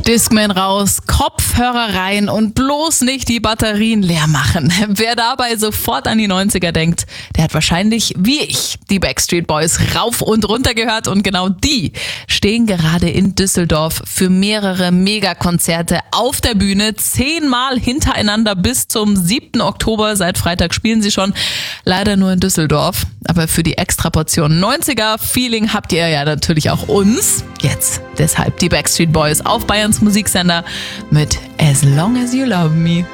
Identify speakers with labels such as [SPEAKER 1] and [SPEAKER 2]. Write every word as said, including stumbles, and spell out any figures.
[SPEAKER 1] Discman raus, Kopfhörer rein und bloß nicht die Batterien leer machen. Wer dabei sofort an die neunziger denkt, der hat wahrscheinlich, wie ich, die Backstreet Boys rauf und runter gehört und genau die stehen gerade in Düsseldorf für mehrere Megakonzerte auf der Bühne, zehnmal hintereinander bis zum siebten Oktober. Seit Freitag spielen sie schon, leider nur in Düsseldorf. Aber für die Extraportion neunziger Feeling habt ihr ja natürlich auch uns. Jetzt deshalb die Backstreet Boys auf Bayerns Musiksender mit As Long As You Love Me.